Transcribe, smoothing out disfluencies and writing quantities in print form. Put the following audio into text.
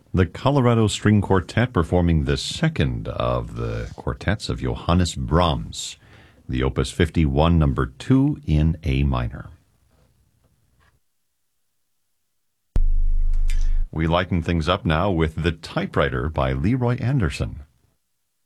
The Colorado String Quartet performing the second of the quartets of Johannes Brahms, the Opus 51, number 2 in A minor. We lighten things up now with The Typewriter by Leroy Anderson.